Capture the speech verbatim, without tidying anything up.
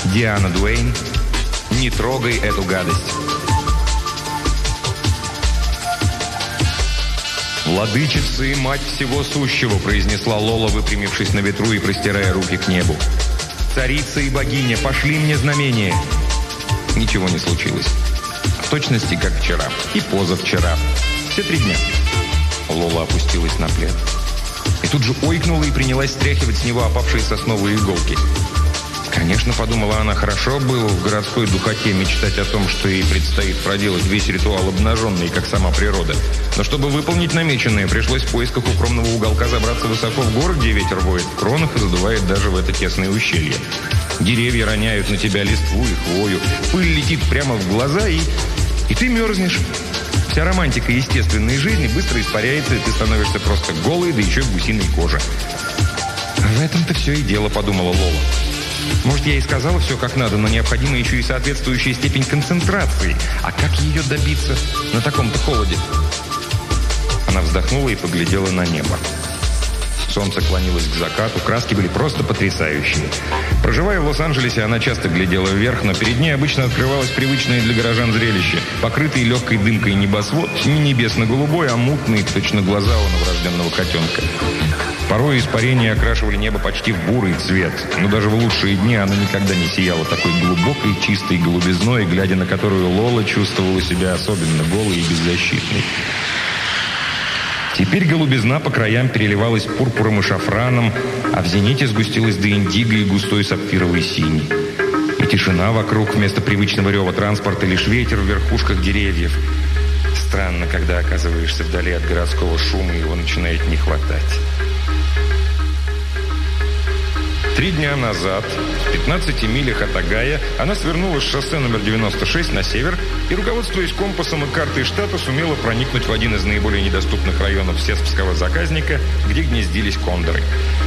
Диана Дуэйн, не трогай эту гадость. «Владычица и мать всего сущего», произнесла Лола, выпрямившись на ветру и простирая руки к небу. «Царица и богиня, пошли мне знамение». Ничего не случилось. В точности, как вчера. И позавчера. Все три дня. Лола опустилась на плед. И тут же ойкнула и принялась стряхивать с него опавшие сосновые иголки. Конечно, подумала она, хорошо было в городской духоте мечтать о том, что ей предстоит проделать весь ритуал обнаженный, как сама природа. Но чтобы выполнить намеченное, пришлось в поисках укромного уголка забраться высоко в горы, где ветер воет в кронах и задувает даже в это тесное ущелье. Деревья роняют на тебя листву и хвою, пыль летит прямо в глаза, и, и ты мерзнешь. Вся романтика естественной жизни быстро испаряется, и ты становишься просто голой, да еще и в гусиной коже. «В этом-то все и дело», — подумала Лола. Может, я и сказала все как надо, но необходима еще и соответствующая степень концентрации. А как ее добиться на таком-то холоде? Она вздохнула и поглядела на небо. Солнце клонилось к закату, краски были просто потрясающие. Проживая в Лос-Анджелесе, она часто глядела вверх, но перед ней обычно открывалось привычное для горожан зрелище. Покрытый легкой дымкой небосвод, не небесно-голубой, а мутный, точно глаза у новорожденного котенка. Порой испарения окрашивали небо почти в бурый цвет, но даже в лучшие дни оно никогда не сияло такой глубокой, чистой голубизной, глядя на которую Лола чувствовала себя особенно голой и беззащитной. Теперь голубизна по краям переливалась пурпуром и шафраном, а в зените сгустилась до индиго и густой сапфировой синей. И тишина вокруг, вместо привычного рева транспорта, лишь ветер в верхушках деревьев. Странно, когда оказываешься вдали от городского шума, его начинает не хватать. Три дня назад, в пятнадцати милях от Огайо, она свернула с шоссе номер девяносто шесть на север и, руководствуясь компасом и картой штата, сумела проникнуть в один из наиболее недоступных районов севского заказника, где гнездились кондоры.